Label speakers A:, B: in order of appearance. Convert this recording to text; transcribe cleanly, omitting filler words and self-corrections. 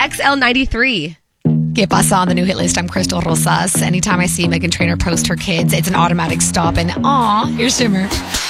A: XL93.
B: ¿Qué pasa on the new hit list? I'm Crystal Rosas. Anytime I see Meghan Trainor post her kids, it's an automatic stop. And aw, here's Shimmer.